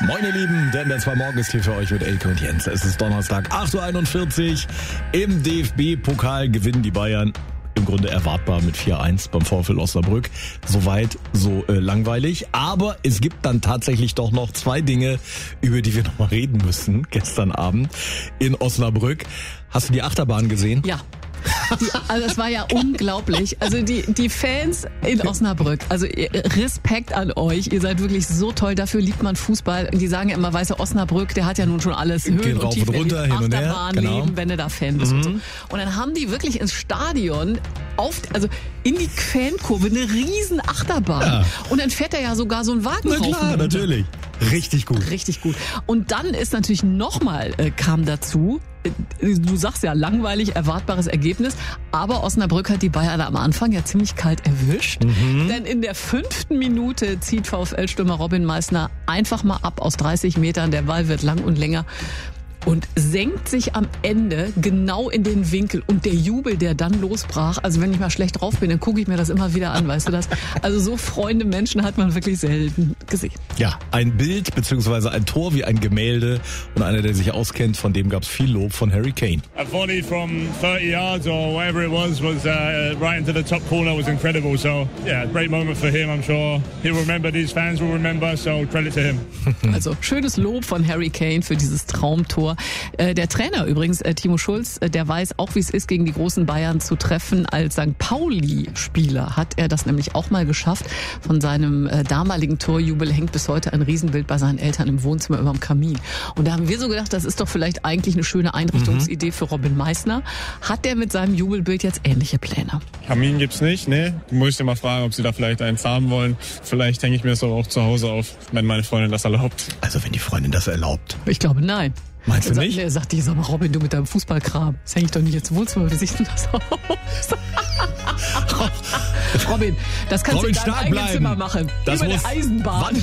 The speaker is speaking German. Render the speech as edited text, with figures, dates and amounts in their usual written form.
Moin ihr Lieben, denn der 2 Morgen ist hier für euch mit Elke und Jens. Es ist Donnerstag, 8.41 Uhr. Im DFB-Pokal gewinnen die Bayern. Im Grunde erwartbar mit 4-1 beim VfL Osnabrück. Soweit, so langweilig. Aber es gibt dann tatsächlich doch noch 2 Dinge, über die wir noch mal reden müssen. Gestern Abend in Osnabrück. Hast du die Achterbahn gesehen? Ja. Also es war ja unglaublich. Also die Fans in Osnabrück, also Respekt an euch. Ihr seid wirklich so toll. Dafür liebt man Fußball. Die sagen ja immer, weißt du, Osnabrück, der hat ja nun schon alles. Höhen und Tiefen, runter, hin und her. Achterbahn, Genau. Leben, wenn du da Fan bist. Und so. Und dann haben die wirklich ins Stadion in die Fankurve eine riesen Achterbahn. Ja. Und dann fährt er ja sogar so ein Wagen drauf. Na klar, natürlich. Richtig gut. Richtig gut. Und dann ist natürlich nochmal, kam dazu, du sagst ja, langweilig, erwartbares Ergebnis, aber Osnabrück hat die Bayern am Anfang ja ziemlich kalt erwischt, denn in der 5. Minute zieht VfL-Stürmer Robin Meissner einfach mal ab aus 30 Metern, der Ball wird lang und länger und senkt sich am Ende genau in den Winkel und der Jubel, der dann losbrach, also wenn ich mal schlecht drauf bin, dann gucke ich mir das immer wieder an, weißt du das? Also so freunde Menschen hat man wirklich selten gesehen. Ja, ein Bild bzw. ein Tor wie ein Gemälde und einer, der sich auskennt, von dem gab es viel Lob von Harry Kane. A volley from 30 yards or wherever it was right into the top corner was incredible. So yeah, great moment for him. I'm sure he'll remember, these fans will remember, so credit to him. Also schönes Lob von Harry Kane für dieses Traumtor. Der Trainer übrigens, Timo Schulz, der weiß auch, wie es ist, gegen die großen Bayern zu treffen. Als St. Pauli-Spieler hat er das nämlich auch mal geschafft. Von seinem damaligen Torjubel hängt bis heute ein Riesenbild bei seinen Eltern im Wohnzimmer über dem Kamin. Und da haben wir so gedacht, das ist doch vielleicht eigentlich eine schöne Einrichtungsidee für Robin Meissner. Hat der mit seinem Jubelbild jetzt ähnliche Pläne? Kamin gibt's nicht, ne? Muss ich dir mal fragen, ob sie da vielleicht eins haben wollen. Vielleicht hänge ich mir das auch zu Hause auf, wenn meine Freundin das erlaubt. Also wenn die Freundin das erlaubt. Ich glaube, nein. Meinst du nicht? Er sagt, sag mal, Robin, du mit deinem Fußballkram, das hänge ich doch nicht jetzt Wohnzimmer, wie sieht denn das aus? Robin, das kannst du in deinem eigenen Zimmer machen. Das über muss der Eisenbahn.